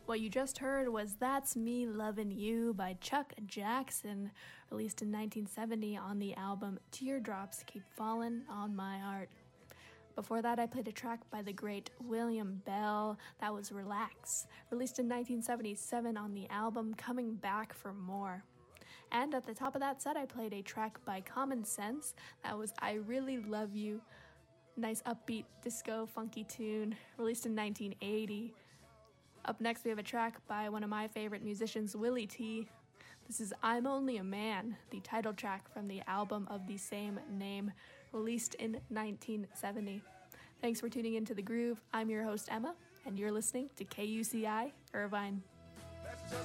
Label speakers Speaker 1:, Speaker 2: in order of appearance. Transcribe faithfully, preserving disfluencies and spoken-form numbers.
Speaker 1: What you just heard was That's Me Lovin' You by Chuck Jackson, released in nineteen seventy on the album Teardrops Keep Fallin' on My Heart. Before that, I played a track by the great William Bell. That was Relax, released in nineteen seventy-seven on the album Coming Back for More. And at the top of that set, I played a track by Common Sense. That was I Really Love You. Nice upbeat disco funky tune, released in nineteen eighty. Up next, we have a track by one of my favorite musicians, Willie T. This is I'm Only a Man, the title track from the album of the same name, released in nineteen seventy. Thanks for tuning into The Groove. I'm your host, Emma, and you're listening to K U C I Irvine.